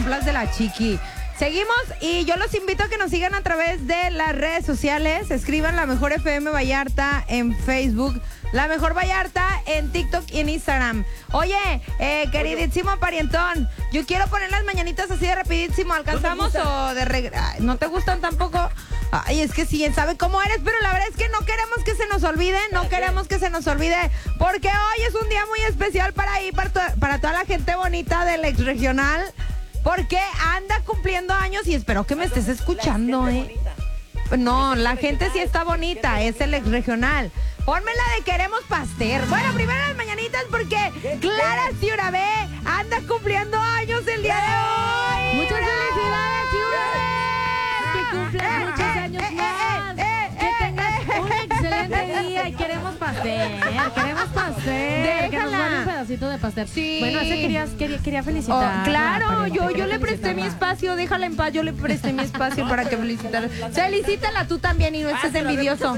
pantuflas de la Chiqui. Seguimos y yo los invito a que nos sigan a través de las redes sociales. Escriban La Mejor FM Vallarta en Facebook, La Mejor Vallarta en TikTok y en Instagram. Oye, queridísimo parientón, yo quiero poner las mañanitas así de rapidísimo. ¿Alcanzamos o de regreso? ¿No te gustan tampoco? Ay, es que sí, sabe cómo eres, pero la verdad es que no queremos que se nos olvide, porque hoy es un día muy especial para toda la gente bonita del ex regional, porque anda cumpliendo años y espero que me estés escuchando, No, la gente sí está bonita, es el ex regional. Ponme la de Queremos Pastel. Bueno, primero las mañanitas porque Clara Ciurabé anda cumpliendo años el día de hoy. Muchas felicidades, Ciurabé. Que cumplas muchos años más. Que tengas un excelente día y queremos pastel. Déjala. Que nos mande un pedacito de pastel. Sí. Bueno, ese quería felicitar. Claro, yo le presté mi espacio, déjala en paz, yo le presté mi espacio para que felicitara. Felicítala tú también y no estés envidioso.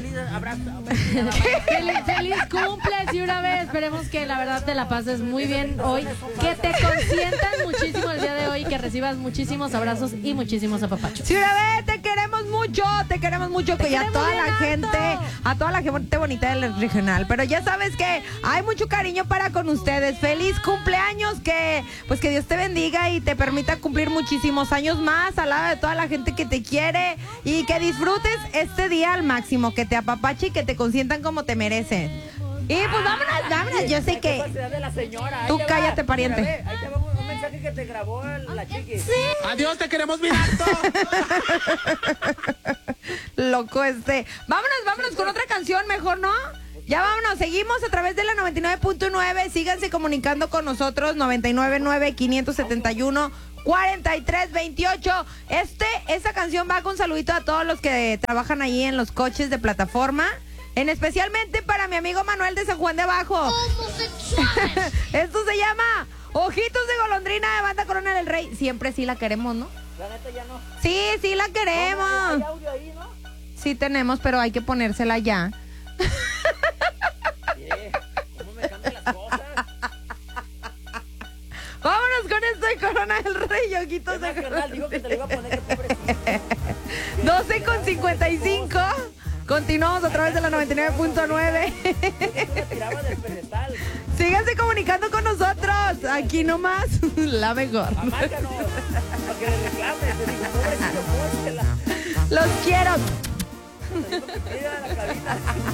Feliz cumple, Ciurabé. Esperemos que la verdad te la pases muy bien hoy. Que te consientan muchísimo el día de hoy y que recibas muchísimos abrazos y muchísimos apapachos. Ciurabé, te queremos mucho. Y a toda la gente bonita del regional. Pero ya sabes que hay mucho cariño para con ustedes. Feliz cumpleaños, que Dios te bendiga y te permita cumplir muchísimos años más al lado de toda la gente que te quiere y que disfrutes este día al máximo, que te apapache y que te consientan como te merecen. Y pues vámonos, yo sé que tú cállate, pariente. Ahí te va un mensaje que te grabó la Chiqui. Sí. Adiós, te queremos bien harto. Loco Vámonos con otra canción mejor, ¿no? Ya vámonos, seguimos a través de la 99.9. Síganse comunicando con nosotros, 999-571-4328. Esta canción va con saludito a todos los que trabajan ahí en los coches de plataforma. Especialmente para mi amigo Manuel de San Juan de Abajo. Esto se llama Ojitos de Golondrina de Banda Corona del Rey. Siempre sí la queremos, ¿no? La neta ya no. Sí la queremos. ¿Hay audio ahí, no? Sí tenemos, pero hay que ponérsela ya. ¿Cómo me cambian las cosas? Vámonos con esto de Corona del Rey, Ojitos de Golondrina. Dijo que te lo iba a poner, que pobrecito. 12:55. Continuamos a través de la 99.9. Síganse comunicando con nosotros. Aquí nomás, la mejor. Márcanos, para que le reclames. Te digo, pobrecito, pónsela. Los quiero. Te digo que te diga la cabina.